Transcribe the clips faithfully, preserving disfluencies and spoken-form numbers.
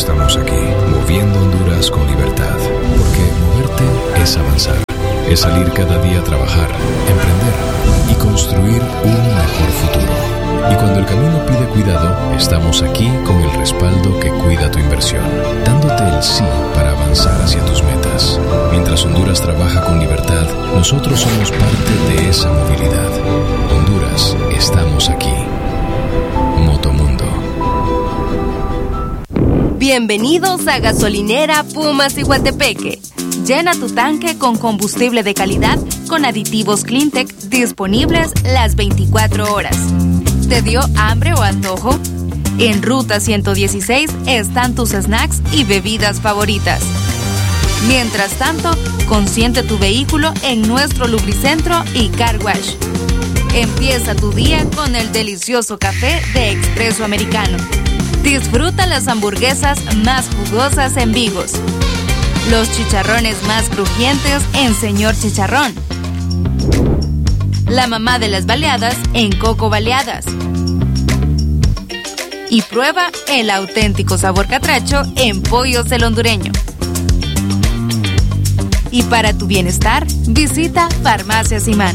estamos aquí, moviendo Honduras con libertad. Porque moverte es avanzar, es salir cada día a trabajar, emprender y construir un mejor futuro. Y cuando el camino pide cuidado, estamos aquí con el respaldo que cuida tu inversión, dándote el sí para avanzar hacia tus metas. Mientras Honduras trabaja con libertad, nosotros somos parte de esa movilidad. Honduras, estamos aquí. Motomundo. Bienvenidos a Gasolinera Pumas Iguatepeque. Llena tu tanque con combustible de calidad con aditivos Cleantech disponibles las veinticuatro horas. ¿Te dio hambre o antojo? En Ruta ciento dieciséis están tus snacks y bebidas favoritas. Mientras tanto, consiente tu vehículo en nuestro lubricentro y car wash. Empieza tu día con el delicioso café de Expreso Americano. Disfruta las hamburguesas más jugosas en Vigos. Los chicharrones más crujientes en Señor Chicharrón. La mamá de las baleadas en Coco Baleadas. Y prueba el auténtico sabor catracho en Pollos el Hondureño. Y para tu bienestar, visita Farmacia Simán.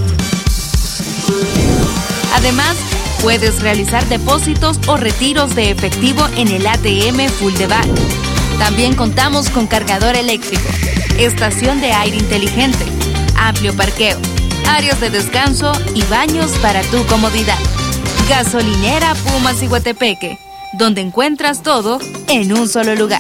Además, puedes realizar depósitos o retiros de efectivo en el A T M Full de Back. También contamos con cargador eléctrico, estación de aire inteligente, amplio parqueo, áreas de descanso y baños para tu comodidad. Gasolinera Pumas Iguatepeque, donde encuentras todo en un solo lugar.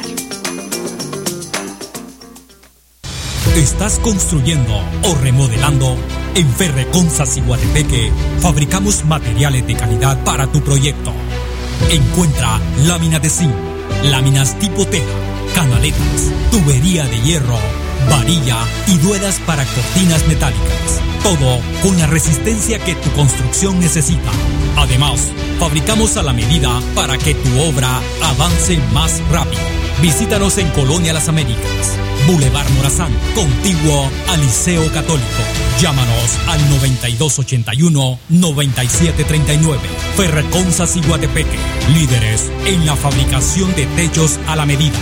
¿Estás construyendo o remodelando? En Ferreconsas Iguatepeque fabricamos materiales de calidad para tu proyecto. Encuentra lámina de zinc, láminas tipo teja, canaletas, tubería de hierro, varilla y duelas para cortinas metálicas. Todo con la resistencia que tu construcción necesita. Además, fabricamos a la medida para que tu obra avance más rápido. Visítanos en Colonia Las Américas, Boulevard Morazán, contiguo al Liceo Católico. Llámanos al noventa y dos ochenta y uno, noventa y siete treinta y nueve. Ferreconsas Iguatepeque, líderes en la fabricación de techos a la medida.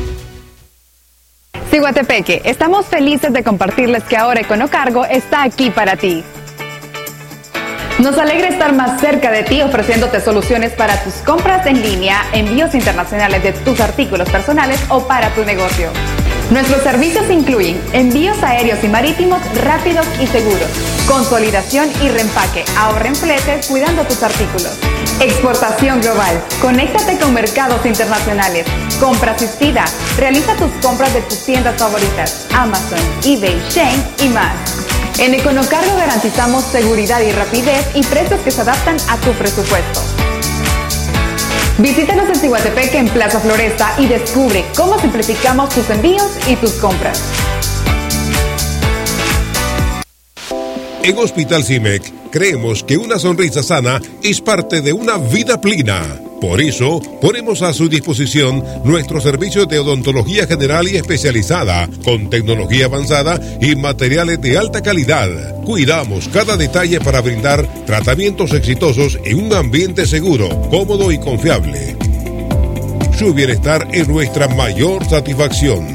Iguatepeque, estamos felices de compartirles que ahora Econocargo está aquí para ti. Nos alegra estar más cerca de ti ofreciéndote soluciones para tus compras en línea, envíos internacionales de tus artículos personales o para tu negocio. Nuestros servicios incluyen envíos aéreos y marítimos rápidos y seguros, consolidación y reempaque, ahorra en fletes cuidando tus artículos. Exportación global, conéctate con mercados internacionales, compra asistida, realiza tus compras de tus tiendas favoritas, Amazon, eBay, Shein y más. En Econocargo garantizamos seguridad y rapidez y precios que se adaptan a tu presupuesto. Visítanos en Iguatepeque en Plaza Floresta y descubre cómo simplificamos tus envíos y tus compras. En Hospital CIMEC creemos que una sonrisa sana es parte de una vida plena. Por eso, ponemos a su disposición nuestros servicios de odontología general y especializada, con tecnología avanzada y materiales de alta calidad. Cuidamos cada detalle para brindar tratamientos exitosos en un ambiente seguro, cómodo y confiable. Su bienestar es nuestra mayor satisfacción.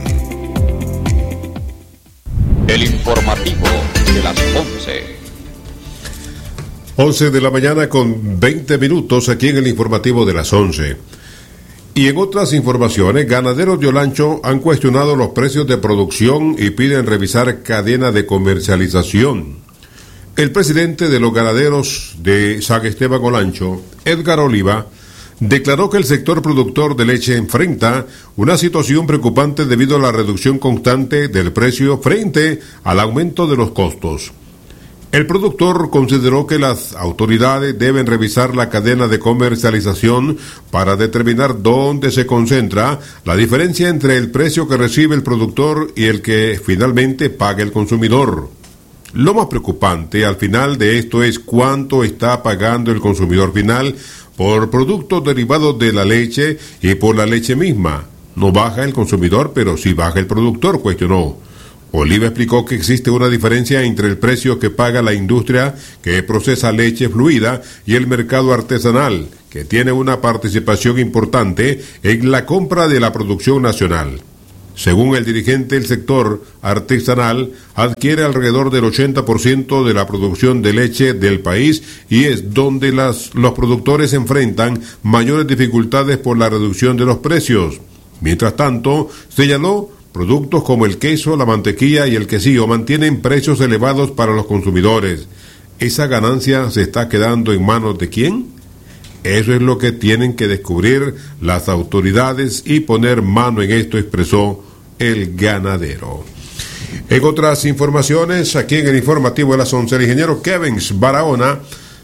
El informativo de las once. once de la mañana con veinte minutos aquí en el informativo de las once. Y en otras informaciones, ganaderos de Olancho han cuestionado los precios de producción y piden revisar cadena de comercialización. El presidente de los ganaderos de San Esteban Olancho, Edgar Oliva, declaró que el sector productor de leche enfrenta una situación preocupante debido a la reducción constante del precio frente al aumento de los costos. El productor consideró que las autoridades deben revisar la cadena de comercialización para determinar dónde se concentra la diferencia entre el precio que recibe el productor y el que finalmente paga el consumidor. Lo más preocupante al final de esto es cuánto está pagando el consumidor final por productos derivados de la leche y por la leche misma. No baja el consumidor, pero sí baja el productor, cuestionó. Oliva explicó que existe una diferencia entre el precio que paga la industria que procesa leche fluida y el mercado artesanal, que tiene una participación importante en la compra de la producción nacional. Según el dirigente, el sector artesanal adquiere alrededor del ochenta por ciento de la producción de leche del país y es donde las, los productores enfrentan mayores dificultades por la reducción de los precios. Mientras tanto, señaló, productos como el queso, la mantequilla y el quesillo mantienen precios elevados para los consumidores. ¿Esa ganancia se está quedando en manos de quién? Eso es lo que tienen que descubrir las autoridades y poner mano en esto, expresó el ganadero. En otras informaciones, aquí en el informativo de las once, el ingeniero Kevins Barahona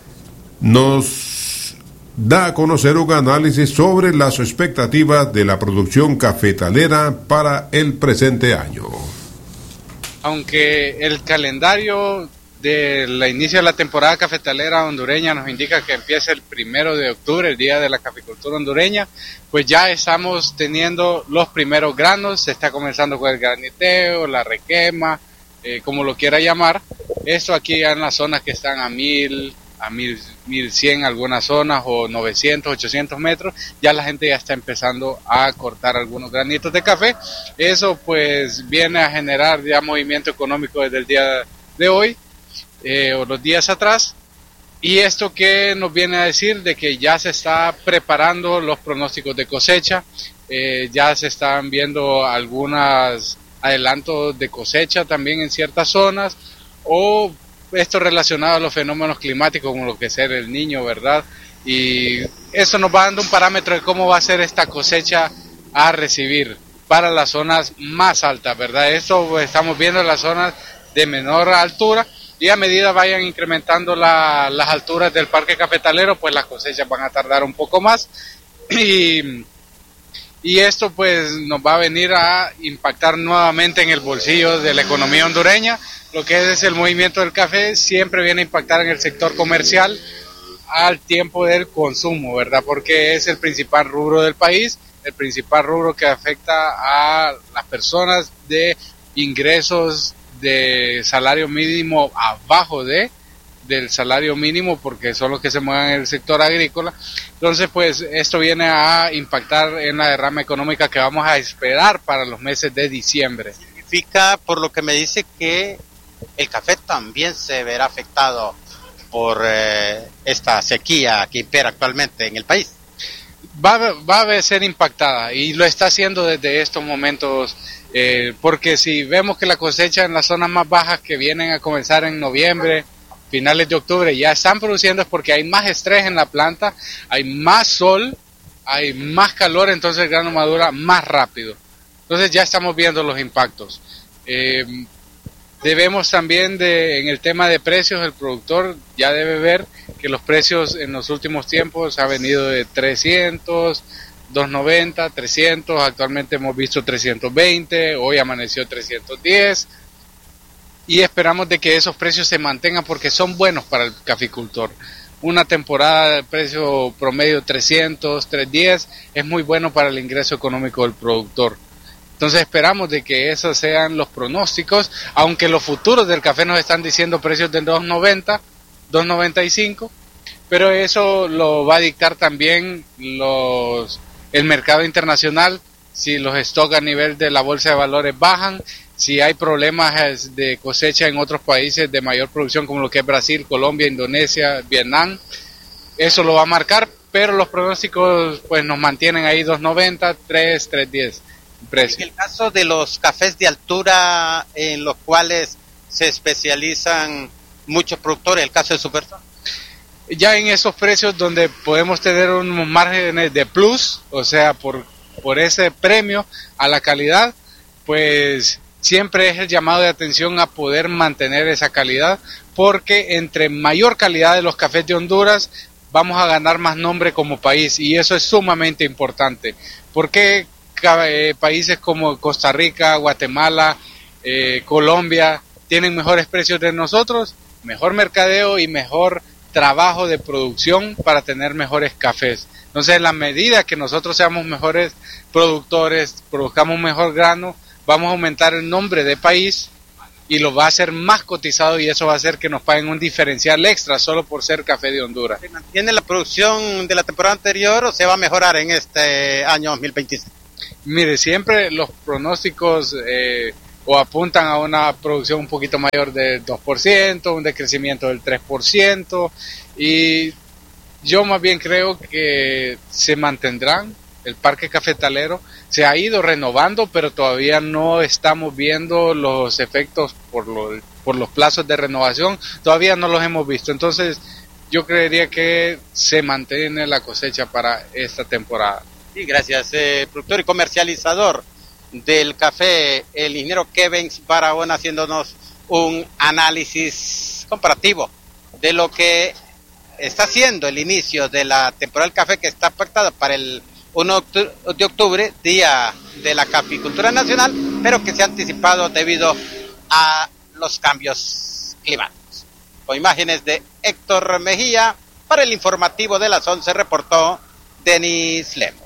nos da a conocer un análisis sobre las expectativas de la producción cafetalera para el presente año. Aunque el calendario del inicio de la temporada cafetalera hondureña nos indica que empieza el primero de octubre, el día de la caficultura hondureña, pues ya estamos teniendo los primeros granos, se está comenzando con el graniteo, la requema, eh, como lo quiera llamar. Esto aquí ya en las zonas que están a mil, a mil, mil cien algunas zonas, o novecientos, ochocientos metros, ya la gente ya está empezando a cortar algunos granitos de café. Eso pues viene a generar ya movimiento económico desde el día de hoy, eh, o los días atrás. Y esto que nos viene a decir de que ya se está preparando los pronósticos de cosecha, eh, ya se están viendo algunos adelantos de cosecha también en ciertas zonas, o esto relacionado a los fenómenos climáticos como lo que es el Niño, ¿verdad? Y eso nos va dando un parámetro de cómo va a ser esta cosecha a recibir para las zonas más altas, ¿verdad? Esto estamos viendo en las zonas de menor altura, y a medida vayan incrementando la, las alturas del parque cafetalero, pues las cosechas van a tardar un poco más, y, y esto pues nos va a venir a impactar nuevamente en el bolsillo de la economía hondureña. Lo que es el movimiento del café siempre viene a impactar en el sector comercial al tiempo del consumo, ¿verdad? Porque es el principal rubro del país, el principal rubro que afecta a las personas de ingresos de salario mínimo abajo de del salario mínimo, porque son los que se mueven en el sector agrícola. Entonces pues esto viene a impactar en la derrama económica que vamos a esperar para los meses de diciembre. Significa, por lo que me dice, que el café también se verá afectado por eh, esta sequía que impera actualmente en el país. Va, va a ser impactada, y lo está haciendo desde estos momentos, eh, porque si vemos que la cosecha en las zonas más bajas que vienen a comenzar en noviembre, finales de octubre, ya están produciendo, es porque hay más estrés en la planta, hay más sol, hay más calor, entonces el grano madura más rápido. Entonces ya estamos viendo los impactos. Eh, Debemos también, de, en el tema de precios, el productor ya debe ver que los precios en los últimos tiempos han venido de trescientos, doscientos noventa, trescientos, actualmente hemos visto trescientos veinte, hoy amaneció trescientos diez, y esperamos de que esos precios se mantengan porque son buenos para el caficultor. Una temporada de precio promedio trescientos, trescientos diez es muy bueno para el ingreso económico del productor. Entonces esperamos de que esos sean los pronósticos, aunque los futuros del café nos están diciendo precios de dos noventa, dos noventa y cinco, pero eso lo va a dictar también los el mercado internacional, si los stocks a nivel de la bolsa de valores bajan, si hay problemas de cosecha en otros países de mayor producción como lo que es Brasil, Colombia, Indonesia, Vietnam, eso lo va a marcar, pero los pronósticos pues nos mantienen ahí dos noventa, tres, tres diez. Precio. En el caso de los cafés de altura en los cuales se especializan muchos productores, el caso de Superson, ya en esos precios donde podemos tener unos márgenes de plus, o sea, por, por ese premio a la calidad, pues siempre es el llamado de atención a poder mantener esa calidad, porque entre mayor calidad de los cafés de Honduras vamos a ganar más nombre como país, y eso es sumamente importante, porque Eh, países como Costa Rica, Guatemala, eh, Colombia tienen mejores precios de nosotros, mejor mercadeo y mejor trabajo de producción para tener mejores cafés. Entonces, en la medida que nosotros seamos mejores productores, produzcamos mejor grano, vamos a aumentar el nombre de país y lo va a hacer más cotizado, y eso va a hacer que nos paguen un diferencial extra solo por ser café de Honduras. ¿Se mantiene la producción de la temporada anterior o se va a mejorar en este año dos mil veintiséis? Mire, siempre los pronósticos eh, o apuntan a una producción un poquito mayor del dos por ciento, un decrecimiento del tres por ciento, y yo más bien creo que se mantendrán. El parque cafetalero se ha ido renovando, pero todavía no estamos viendo los efectos por, lo, por los plazos de renovación, todavía no los hemos visto. Entonces yo creería que se mantiene la cosecha para esta temporada. Sí, gracias. Eh, productor y comercializador del café, el ingeniero Kevin Barahona, haciéndonos un análisis comparativo de lo que está haciendo el inicio de la temporada del café, que está pactada para el uno de octubre, día de la caficultura nacional, pero que se ha anticipado debido a los cambios climáticos. Con imágenes de Héctor Mejía, para el informativo de las once reportó Denis Lemos.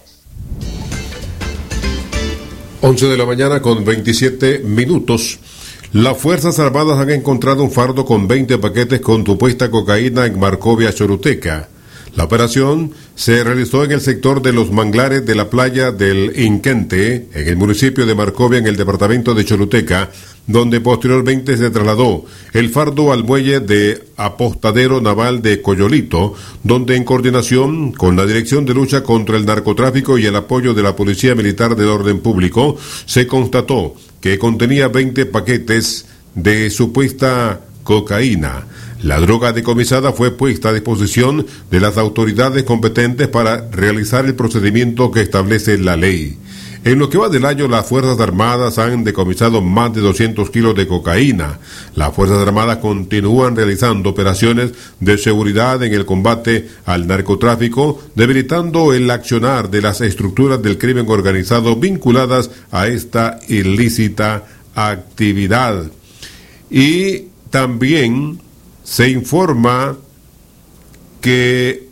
once de la mañana con veintisiete minutos. Las Fuerzas Armadas han encontrado un fardo con veinte paquetes con supuesta cocaína en Marcovia, Choluteca. La operación se realizó en el sector de los manglares de la playa del Inquente, en el municipio de Marcovia, en el departamento de Choluteca, donde posteriormente se trasladó el fardo al muelle de apostadero naval de Coyolito, donde en coordinación con la Dirección de Lucha contra el Narcotráfico y el apoyo de la Policía Militar del Orden Público, se constató que contenía veinte paquetes de supuesta cocaína. La droga decomisada fue puesta a disposición de las autoridades competentes para realizar el procedimiento que establece la ley. En lo que va del año, las Fuerzas Armadas han decomisado más de doscientos kilos de cocaína. Las Fuerzas Armadas continúan realizando operaciones de seguridad en el combate al narcotráfico, debilitando el accionar de las estructuras del crimen organizado vinculadas a esta ilícita actividad. Y también se informa que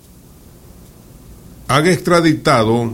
han extraditado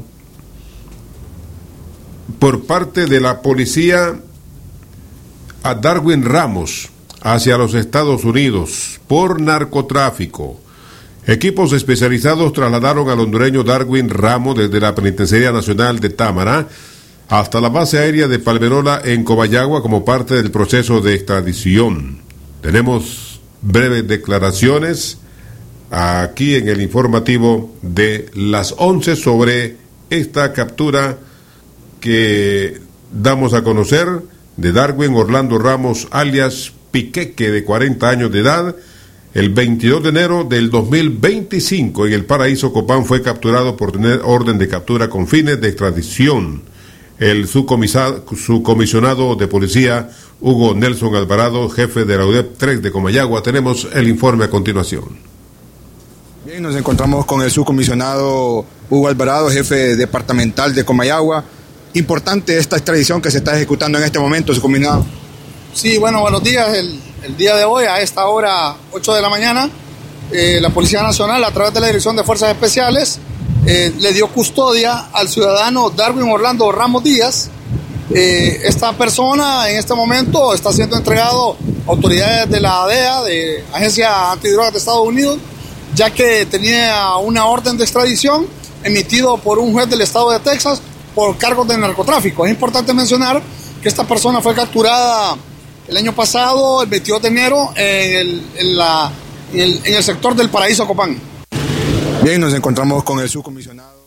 por parte de la policía a Darwin Ramos hacia los Estados Unidos por narcotráfico. Equipos especializados trasladaron al hondureño Darwin Ramos desde la Penitenciaría Nacional de Támara hasta la base aérea de Palmerola en Comayagua como parte del proceso de extradición. Tenemos breves declaraciones aquí en el informativo de las once sobre esta captura que damos a conocer de Darwin Orlando Ramos, alias Piqueque, de cuarenta años de edad. El veintidós de enero del dos mil veinticinco en el Paraíso Copán fue capturado por tener orden de captura con fines de extradición. El subcomisionado de policía Hugo Nelson Alvarado, jefe de la U D E P tres de Comayagua. Tenemos el informe a continuación. Bien, nos encontramos con el subcomisionado Hugo Alvarado, jefe departamental de Comayagua. Importante esta extradición que se está ejecutando en este momento, subcomisionado. Sí, bueno, buenos días. El, el día de hoy, a esta hora, ocho de la mañana, eh, la Policía Nacional, a través de la Dirección de Fuerzas Especiales, eh, le dio custodia al ciudadano Darwin Orlando Ramos Díaz. Eh, esta persona en este momento está siendo entregado a autoridades de la A D E A, de Agencia Antidrogas de Estados Unidos, ya que tenía una orden de extradición emitido por un juez del estado de Texas por cargos de narcotráfico. Es importante mencionar que esta persona fue capturada el año pasado, el veintidós de enero, en el, en la, en el, en el sector del Paraíso Copán. Bien, nos encontramos con el subcomisionado.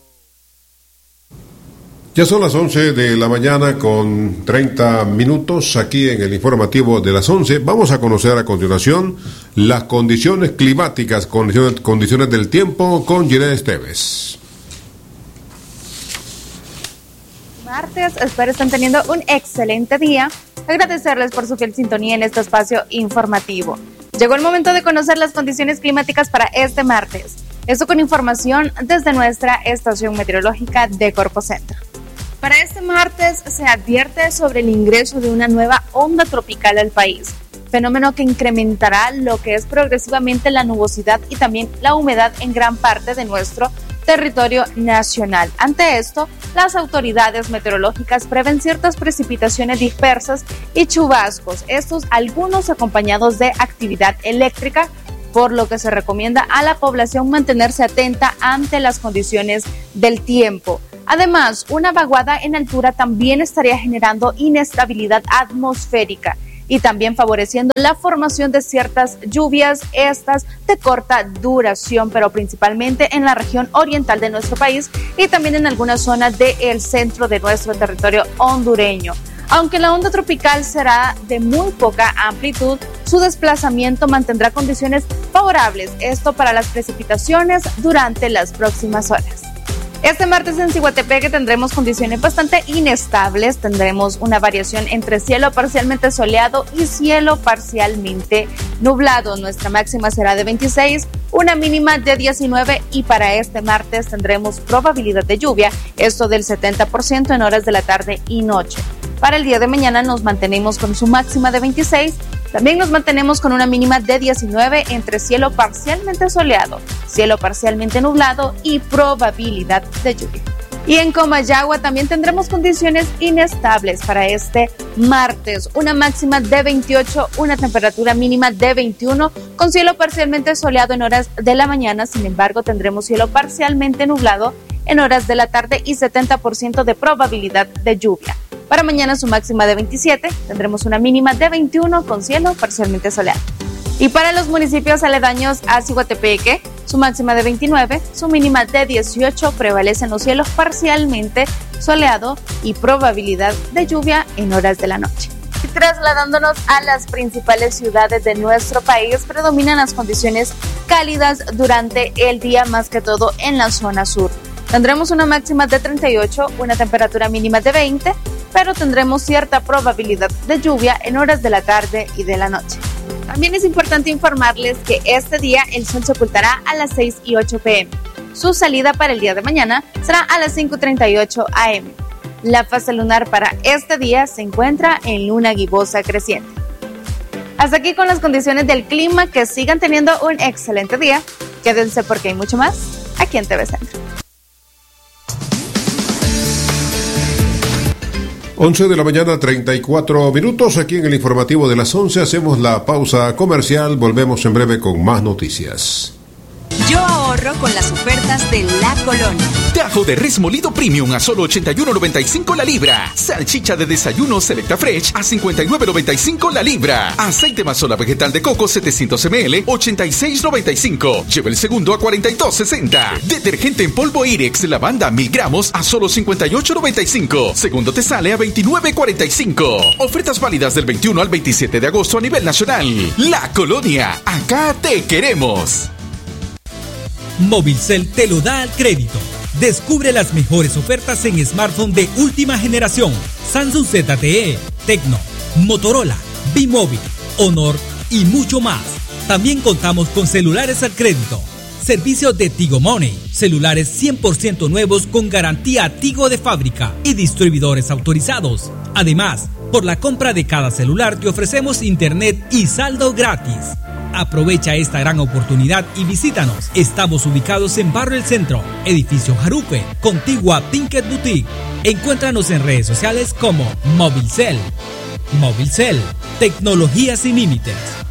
Ya son las once de la mañana con treinta minutos aquí en el informativo de las once. Vamos a conocer a continuación las condiciones climáticas, condiciones, condiciones del tiempo con Jiré Esteves. Martes, espero estén teniendo un excelente día. Agradecerles por su fiel sintonía en este espacio informativo. Llegó el momento de conocer las condiciones climáticas para este martes. Esto con información desde nuestra estación meteorológica de Corpocentro. Para este martes se advierte sobre el ingreso de una nueva onda tropical al país, fenómeno que incrementará lo que es progresivamente la nubosidad y también la humedad en gran parte de nuestro territorio nacional. Ante esto, las autoridades meteorológicas prevén ciertas precipitaciones dispersas y chubascos, estos algunos acompañados de actividad eléctrica, por lo que se recomienda a la población mantenerse atenta ante las condiciones del tiempo. Además, una vaguada en altura también estaría generando inestabilidad atmosférica y también favoreciendo la formación de ciertas lluvias, estas de corta duración, pero principalmente en la región oriental de nuestro país y también en algunas zonas del centro de nuestro territorio hondureño. Aunque la onda tropical será de muy poca amplitud, su desplazamiento mantendrá condiciones favorables, esto para las precipitaciones durante las próximas horas. Este martes en Ciguatepeque tendremos condiciones bastante inestables, tendremos una variación entre cielo parcialmente soleado y cielo parcialmente nublado. Nuestra máxima será de veintiséis, una mínima de diecinueve y para este martes tendremos probabilidad de lluvia, esto del setenta por ciento en horas de la tarde y noche. Para el día de mañana nos mantenemos con su máxima de veintiséis, también nos mantenemos con una mínima de diecinueve entre cielo parcialmente soleado, cielo parcialmente nublado y probabilidad de lluvia. Y en Comayagua también tendremos condiciones inestables para este martes, una máxima de veintiocho, una temperatura mínima de veintiuno, con cielo parcialmente soleado en horas de la mañana, sin embargo tendremos cielo parcialmente nublado en horas de la tarde y setenta por ciento de probabilidad de lluvia. Para mañana su máxima de veintisiete, tendremos una mínima de veintiuno con cielo parcialmente soleado. Y para los municipios aledaños a Ciguatepeque, su máxima de veintinueve, su mínima de dieciocho, prevalecen los cielos parcialmente soleado y probabilidad de lluvia en horas de la noche. Y trasladándonos a las principales ciudades de nuestro país, predominan las condiciones cálidas durante el día, más que todo en la zona sur. Tendremos una máxima de treinta y ocho, una temperatura mínima de veinte, pero tendremos cierta probabilidad de lluvia en horas de la tarde y de la noche. También es importante informarles que este día el sol se ocultará a las seis y ocho pm. Su salida para el día de mañana será a las cinco y treinta y ocho am. La fase lunar para este día se encuentra en luna gibosa creciente. Hasta aquí con las condiciones del clima, que sigan teniendo un excelente día. Quédense porque hay mucho más aquí en T V Centro. once de la mañana, treinta y cuatro minutos. Aquí en el informativo de las once hacemos la pausa comercial. Volvemos en breve con más noticias. Yo ahorro con las ofertas de La Colonia. Tajo de res molido premium a solo ochenta y uno noventa y cinco la libra. Salchicha de desayuno Selecta Fresh a cincuenta y nueve noventa y cinco la libra. Aceite mazola vegetal de coco setecientos mililitros, ochenta y seis noventa y cinco. Lleva el segundo a cuarenta y dos sesenta. Detergente en polvo Irex lavanda mil gramos a solo cincuenta y ocho noventa y cinco. Segundo te sale a veintinueve cuarenta y cinco. Ofertas válidas del veintiuno al veintisiete de agosto a nivel nacional. La Colonia, acá te queremos. Movilcel te lo da al crédito. Descubre las mejores ofertas en smartphone de última generación: Samsung Z T E, Tecno, Motorola, B-Mobile, Honor y mucho más. También contamos con celulares al crédito. Servicio de Tigo Money, celulares cien por ciento nuevos con garantía Tigo de fábrica y distribuidores autorizados. Además, por la compra de cada celular te ofrecemos internet y saldo gratis. Aprovecha esta gran oportunidad y visítanos. Estamos ubicados en Barrio El Centro, edificio Jarupe, contigua a Pinket Boutique. Encuéntranos en redes sociales como Movilcel. Movilcel, tecnología sin límites.